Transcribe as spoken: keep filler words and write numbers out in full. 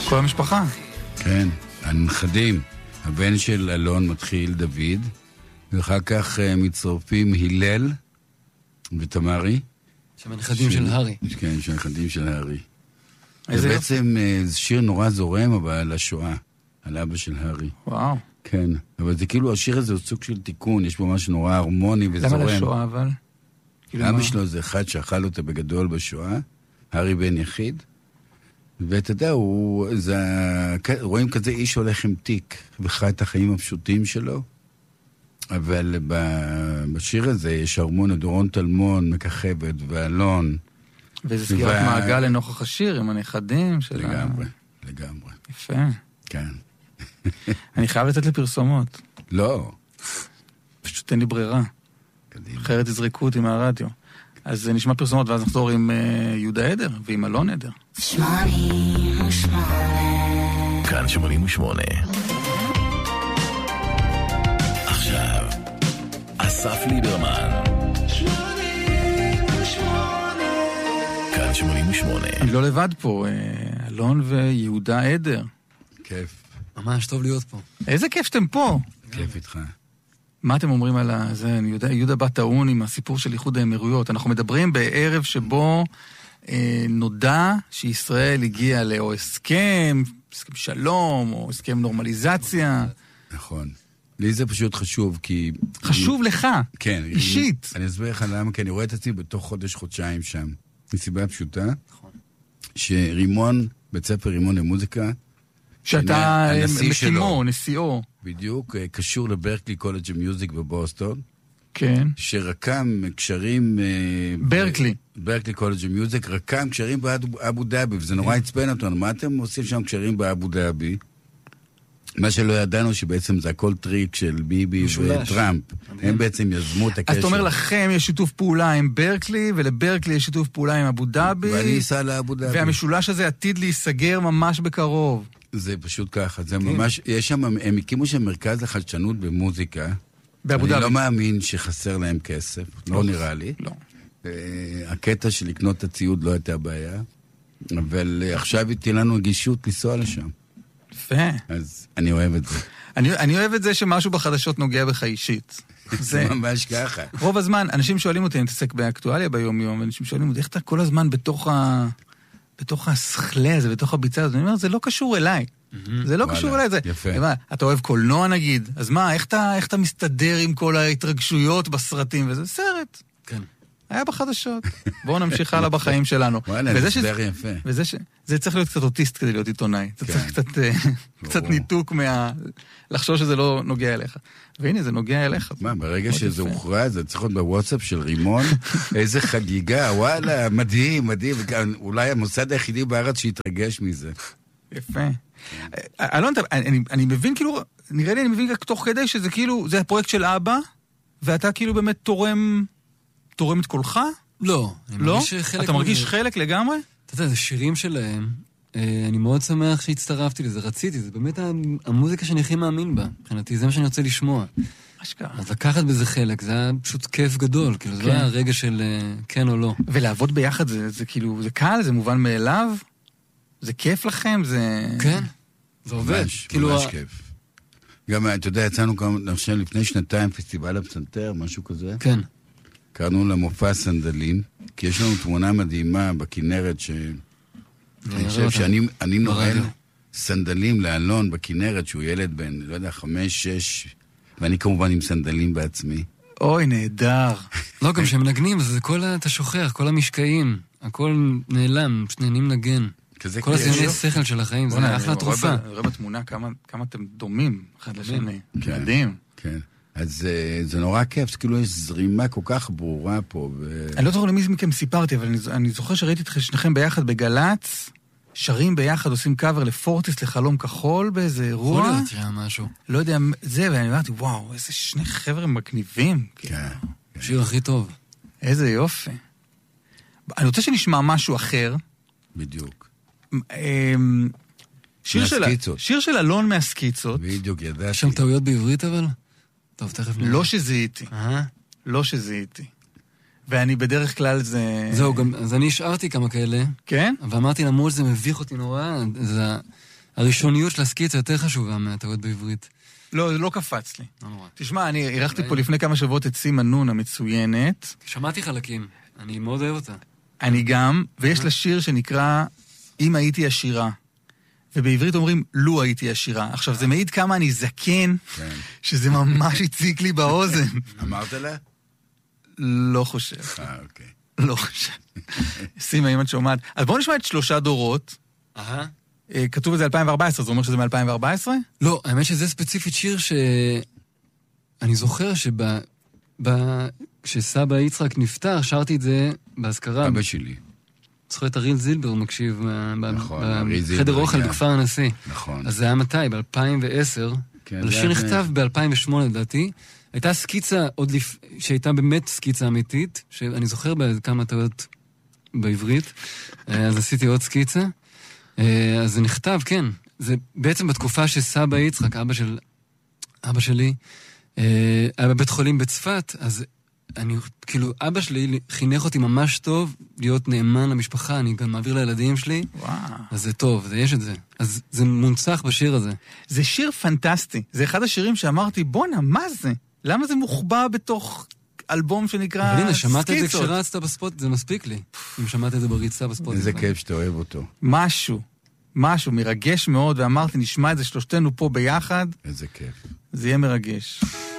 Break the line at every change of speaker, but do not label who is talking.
כל המשפחה.
כן, הנכדים. הבן של אלון מתחיל דוד, ואחר כך מצטרפים הלל ותמרי.
שהנכדים של הרי.
כן, שהנכדים של הרי. זה בעצם שיר נורא זורם, אבל על השואה, על אבא של הרי.
וואו.
כן, אבל זה כאילו, השיר הזה הוא סוג של תיקון, יש בו משהו נורא הרמוני וזורם.
למה לשואה, אבל?
אבא שלו זה אחד שאכל אותה בגדול בשואה, הרי בן יחיד, ואתה יודע, הוא, זה, רואים כזה איש הולך עם תיק, וחי את החיים הפשוטים שלו, אבל בשיר הזה יש הרמון, דורון טלמון, מככבת, ואלון.
וזה סגירת מעגל לנוכח השיר, עם הנכדים של...
לגמרי, לגמרי.
יפה.
כן.
אני חייב לתת לפרסומות.
לא.
פשוט תן לי ברירה.
קדימה.
אחרת יזרקו אותי מהרדיו. אז נשמע פרסומות, ואז נחזור עם יהודה עדר, ועם אלון עדר.
שמונים ושמונה
כאן שמונים ושמונה. עכשיו, אסף ליברמן. שמונים ושמונה. כאן שמונים ושמונה.
אני לא לבד פה, אלון ויהודה עדר.
כיף.
ממש טוב להיות פה.
איזה כיף שאתם פה.
כיף איתך.
מה אתם אומרים על זה? אני יודע, יהודה בא טעון עם הסיפור של איחוד האמירויות. אנחנו מדברים בערב שבו אה, נודע שישראל הגיעה לאו הסכם, הסכם שלום, או הסכם נורמליזציה.
נכון. לי זה פשוט חשוב, כי...
חשוב לך,
כן,
אישית.
אני, אני אסביר לך למה, כי אני רואה את עצמי בתוך חודש, חודשיים שם. מסיבה פשוטה, שרימון, בית ספר רימון למוזיקה,
שאתה מקימו, נשיאו.
בדיוק, קשור לברקלי קולג' מיוזיק בבוסטון.
כן.
שרקם קשרים...
ברקלי.
ברקלי קולג' מיוזיק, רקם קשרים באבו דאבי, וזה נורא הצפן אותנו. מה אתם עושים שם קשרים באבו דאבי? מה שלא ידענו שבעצם זה הכל טריק של ביבי וטראמפ. הם בעצם יזמו את הקשר.
אז אתה אומר לכם יש שיתוף פעולה עם ברקלי, ולברקלי יש שיתוף פעולה עם אבו דאבי.
ואני אסע לאבו דאבי.
והמשולש הזה עתיד להיסגר ממש בקרוב.
זה פשוט ככה, זה ממש, יש שם, הם הקימו שם מרכז לחדשנות במוזיקה.
באבו דאבי.
אני לא מאמין שחסר להם כסף, לא נראה לי.
לא.
הקטע של לקנות את הציוד לא הייתה בעיה, אבל עכשיו תהיה לנו הגישות לנסוע לשם.
יפה.
אז אני אוהב את זה.
אני, אני אוהב את זה שמשהו בחדשות נוגע בך אישית.
זה ממש ככה.
רוב הזמן, אנשים שואלים אותי, אני מתעסק באקטואליה ביום יום, אנשים שואלים אותי, איך אתה כל הזמן בתוך ה... בתוך השכלה הזה, בתוך הביצה הזאת, אני אומר, זה לא קשור אליי. זה לא קשור אליי.
יפה.
אתה אוהב קולנוע נגיד, אז מה, איך אתה מסתדר עם כל ההתרגשויות בסרטים וזה? סרט.
כן.
היה בחדשות. בואו נמשיך הלאה בחיים שלנו.
וואלה, זה סדר יפה.
זה צריך להיות קצת אוטיסט כדי להיות עיתונאי. אתה צריך קצת ניתוק מה... לחשוב שזה לא נוגע אליך. והנה, זה נוגע אליך.
מה, ברגע שזה הוכרע, זה צריך להיות בוואטסאפ של רימון, איזה חגיגה, וואלה, מדהים, מדהים, אולי המוסד היחידי בארץ שיתרגש מזה.
יפה. אלון, אני מבין כאילו, נראה לי אני מבין תוך כדי שזה כאילו, זה הפרויקט של אבא, ואתה כאילו באמת תורם, תורם את קולך?
לא.
לא? אתה מרגיש חלק לגמרי?
אתה יודע, זה שירים שלהם, אני מאוד שמח שהצטרפתי לזה, רציתי, זה באמת המוזיקה שאני הכי מאמין בה, מבחינתי, זה מה שאני רוצה לשמוע. אז לקחת בזה חלק, זה היה פשוט כיף גדול, כאילו זה לא היה רגע של כן או לא.
ולעבוד ביחד זה כאילו, זה קל, זה מובן מאליו, זה כיף לכם, זה...
כן, זה עובד.
ממש כיף. גם, אתה יודע, יצאנו גם, לפני שנתיים, פסטיבל הפסנתר, משהו כזה.
כן.
קראנו למופע סנדלים, כי יש לנו תמונה מדהימה בכנרת ש... אני חושב שאני נועל סנדלים לאלון בכנרת, שהוא ילד בן, לא יודע, חמש, שש, ואני כמובן עם סנדלים בעצמי.
אוי, נהדר.
לא, גם שהם נגנים, אז כל אתה שוכח, כל המשקעים, הכל נעלם, פשוט נהנים נגן. כל הזמני שכל של החיים, זה אחלה תרופה.
אני רואה בתמונה כמה אתם דומים אחד לשני. מדהים.
כן. אז זה נורא כיף, כאילו יש זרימה כל כך ברורה פה.
אני לא זוכר למי מכם סיפרתי, אבל אני זוכר שראיתי את שניכם ביחד בגלץ, שרים ביחד, עושים קאבר לפורטיס לחלום כחול באיזה אירוע.
יכול להיות שהיה משהו.
לא יודע, זה, ואני אמרתי, וואו, איזה שני חבר'ה מגניבים.
כן.
שיר הכי טוב.
איזה יופי. אני רוצה שנשמע משהו אחר.
בדיוק.
שיר של אלון מהסקיצות.
בדיוק, ידעתי.
יש שם טעויות בעברית אבל? טוב, תכף נראה.
לא שזיהיתי. לא שזיהיתי. ואני בדרך כלל זה...
זהו, גם, אז אני השארתי כמה כאלה.
כן?
ואמרתי למול, זה מביך אותי נורא, זה הראשוניות של הסקיצה יותר חשובה מהטעות בעברית.
לא, זה לא קפץ לי.
לא נורא.
תשמע, אני אירחתי פה לפני כמה שבועות את סימה נון המצוינת.
שמעתי חלקים, אני מאוד אוהב אותה.
אני גם, ויש לה שיר שנקרא אם הייתי עשירה. ובעברית אומרים, לו הייתי עשירה. עכשיו, זה מעיד כמה אני זקן, שזה ממש הציק לי באוזן.
אמרת לה?
לא חושב.
אה, אוקיי.
לא חושב. סימה, אם את שומעת. אז בואו נשמע את שלושה דורות.
אהה.
כתוב את זה אלפיים וארבע עשרה, זה אומר שזה מ-אלפיים וארבע עשרה?
לא, האמת שזה ספציפית שיר ש... אני זוכר שב... ב... כשסבא יצחק נפטר, שרתי את זה בהזכרה.
אבא שלי.
זוכר את אריל זילבר מקשיב
נכון, אריל זילבר,
בחדר אוכל
כן.
בכפר הנשיא.
נכון.
אז זה היה מתי? ב-אלפיים ועשר.
כן,
השיר
זה-
נכתב ב-אלפיים ושמונה לדעתי. הייתה סקיצה עוד לפ... שהייתה באמת סקיצה אמיתית, שאני זוכר בכמה טעויות בעברית, אז עשיתי עוד סקיצה. אז זה נכתב, כן. זה בעצם בתקופה שסבא יצחק, אבא של... אבא שלי, היה בבית חולים בצפת, אז אני, כאילו, אבא שלי חינך אותי ממש טוב להיות נאמן למשפחה, אני גם מעביר לילדים שלי.
וואו.
אז זה טוב, זה יש את זה. אז זה מונצח בשיר הזה.
זה שיר פנטסטי. זה אחד השירים שאמרתי, בונה, מה זה? למה זה מוחבא בתוך אלבום שנקרא סקיצות?
אבל הנה, שמעת את זה כשרצת בספוט, זה מספיק לי. אם שמעת את זה בריצה בספוט.
איזה כיף שאתה אוהב אותו.
משהו, משהו מרגש מאוד, ואמרתי, נשמע את זה שלושתנו פה ביחד,
איזה כיף.
זה יהיה מרגש.